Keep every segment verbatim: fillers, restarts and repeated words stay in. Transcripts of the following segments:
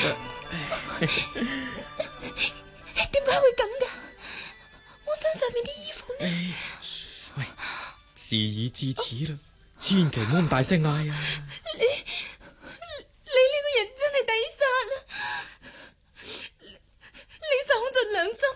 點解會咁噶？我身上面啲衣服呢？ 喂，事已至此啦，千祈唔好咁大聲嗌啊！ 你你呢個人真係抵殺啦！你喪盡良心，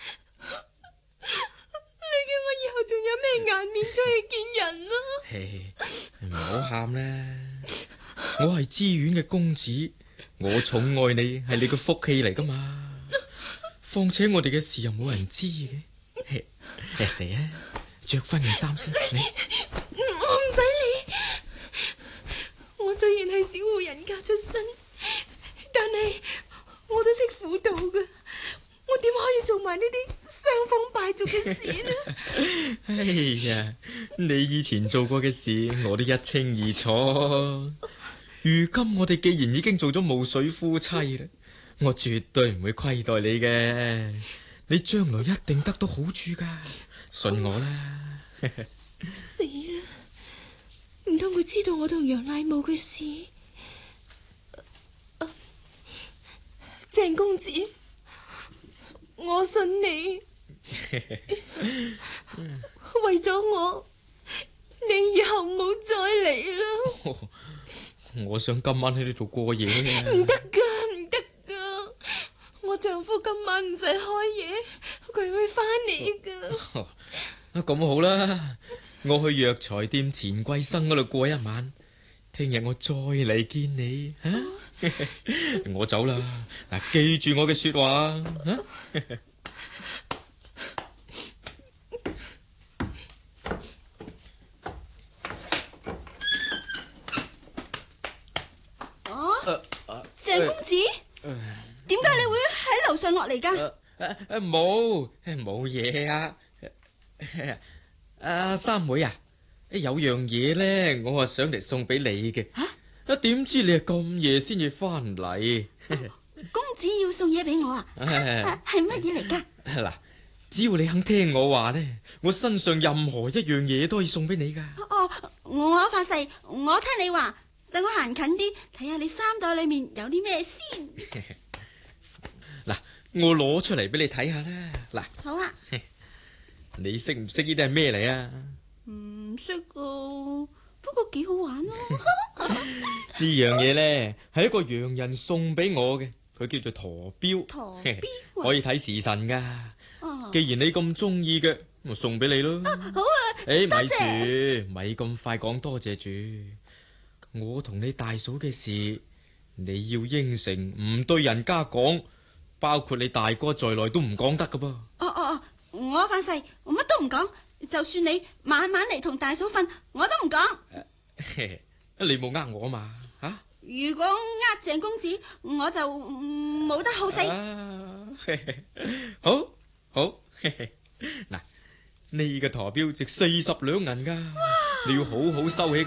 你叫我以後仲有咩顏面出去見人啊？ 嘿，唔好喊啦！我係知縣嘅公子，我寵愛你係你嘅福氣嚟噶嘛。況且我哋嘅事又冇人知嘅。嚟啊，着翻件衫先。你我唔使理。我雖然係小戶人家出身，但係我都識婦道噶。我點可以做埋呢啲傷風敗俗嘅事呢？ 哎呀，你以前做過嘅事我都一清二楚。如今我哋既然已經做咗霧水夫妻啦，我絕對唔會虧待你嘅。你將來一定得到好處噶，信我啦。 死啦！唔通佢知道我同楊乃武嘅事？啊，鄭公子，我信你。為咗我，你以後唔好再嚟啦。 我想今晚喺呢度過夜啊！ 唔得噶，唔得噶！我丈夫今晚唔使開夜，佢會翻嚟噶。 啊，咁好啦，我去藥材店錢桂生嗰度過一晚，聽日我再嚟見你。啊哦、我走啦，嗱，記住我嘅說話啊！ 鄭公子，點解你會喺樓上落嚟噶？ 冇冇嘢啊！阿三妹啊，有樣嘢咧，我啊想嚟送俾你嘅。吓啊！點知你係咁夜先至翻嚟？ 公子要送嘢俾我啊？係乜嘢嚟噶？ 嗱，只要你肯聽我話咧，我身上任何一樣嘢都可以送俾你噶。 哦，我發誓，我聽你話。等我行近啲，睇下你衫袋裏面有啲咩先。 嗱，我攞出嚟俾你睇下啦。嗱， 好啊。 你識唔識呢啲係咩嚟啊？ 唔識啊，不過幾好玩咯。 呢樣嘢咧係一個洋人送俾我嘅，佢叫做陀錶。 陀錶可以睇時辰噶。 哦， 既然你咁中意嘅，我送俾你咯。 好啊， 誒，咪謝住，咪咁快講多謝住。我同你大嫂嘅事，你要應承唔對人家講，包括你大哥在內都唔講得噶噃。 哦哦哦，我發誓，我乜都唔講，就算你晚晚嚟同大嫂瞓，我都唔講。 你冇呃我嘛？吓、啊？ 如果呃鄭公子，我就冇得好死。 啊、好，好，嗱，呢個陀錶值四十兩銀噶，你要好好收起。